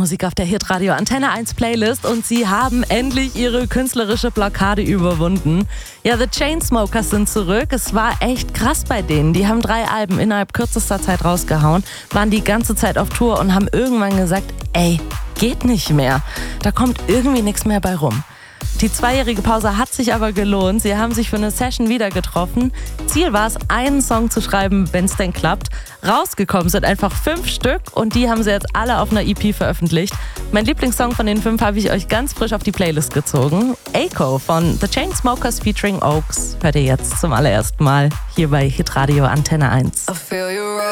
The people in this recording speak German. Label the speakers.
Speaker 1: Musik auf der Hitradio Antenne 1 Playlist und sie haben endlich ihre künstlerische Blockade überwunden. Ja, The Chainsmokers sind zurück. Es war echt krass bei denen. Die haben 3 Alben innerhalb kürzester Zeit rausgehauen, waren die ganze Zeit auf Tour und haben irgendwann gesagt, ey, geht nicht mehr. Da kommt irgendwie nichts mehr bei rum. Die 2-jährige Pause hat sich aber gelohnt. Sie haben sich für eine Session wieder getroffen. Ziel war es, einen Song zu schreiben, wenn es denn klappt. Rausgekommen sind einfach 5 Stück und die haben sie jetzt alle auf einer EP veröffentlicht. Mein Lieblingssong von den 5 habe ich euch ganz frisch auf die Playlist gezogen. Echo von The Chainsmokers featuring Oaks hört ihr jetzt zum allerersten Mal hier bei Hitradio Antenne 1.